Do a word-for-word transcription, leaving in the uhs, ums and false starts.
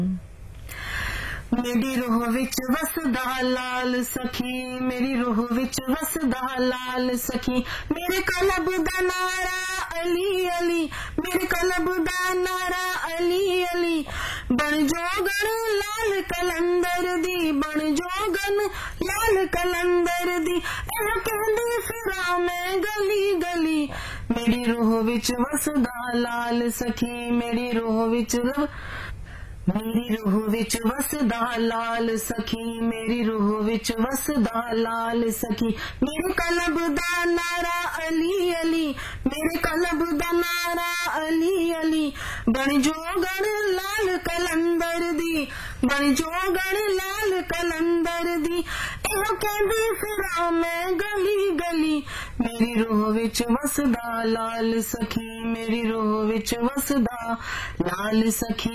मेरी रूह विच वसदा लाल सखी, मेरी रूह विच वसदा लाल सखी, मेरे कलब दा नारा अली अली, मेरे कलब दा नारा अली अली। बन जोगन लाल कलंदर दी, बन जोगन लाल कलंदर दी, एह कहंदी फिरां मैं गली गली। मेरी रूह विच वसदा लाल सखी, मेरी रूह विच मेरी रूह विच वसदा लाल सखी, मेरी रूह विच वसदा लाल सखी, मेरे कलब दा नारा अली अली, मेरे कलब दा नारा अली अली। बन जोगन लाल कलंदर दी, बन जोगन लाल कलंदर दी, एह कहंदी फिरां मैं गली गली। मेरी रूह विच वसदा लाल सखी, मेरी रूह विच वसदा लाल सखी।